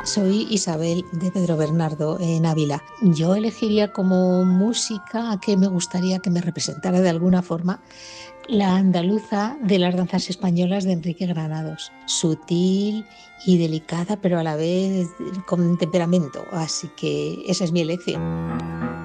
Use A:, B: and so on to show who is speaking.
A: Soy Isabel de Pedro Bernardo en Ávila. Yo elegiría como música que me gustaría que me representara de alguna forma la andaluza de las danzas españolas de Enrique Granados. Sutil y delicada, pero a la vez con temperamento. Así que esa es mi elección.